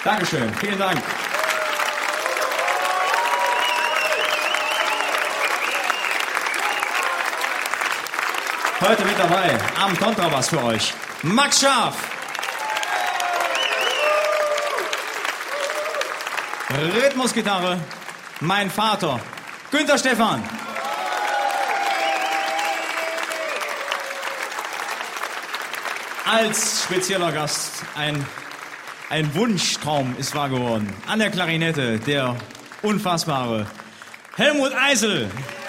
Dankeschön, vielen Dank. Heute mit dabei am Kontrabass für euch Max Scharf. Rhythmusgitarre, mein Vater, Günther Stephan. Als spezieller Gast ein Wunschtraum ist wahr geworden. An der Klarinette der unfassbare Helmut Eisel.